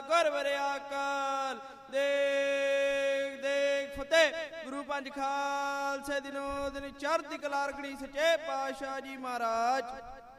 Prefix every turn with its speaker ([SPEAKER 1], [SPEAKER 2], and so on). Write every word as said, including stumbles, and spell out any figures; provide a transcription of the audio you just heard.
[SPEAKER 1] ਗੁਰ ਵਰਿਆ ਅਕਾਲ। ਦੇਖ ਦੇਖ ਫਤਿਹ। ਗੁਰੂ ਪੰਜ ਖਾਲਸੇ ਦਿਨੋ ਦਿਨ ਚੜ੍ਹਦੀ ਕਲਾ ਰਖੜੀ ਸੱਚੇ ਪਾਤਸ਼ਾਹ ਜੀ ਮਹਾਰਾਜ।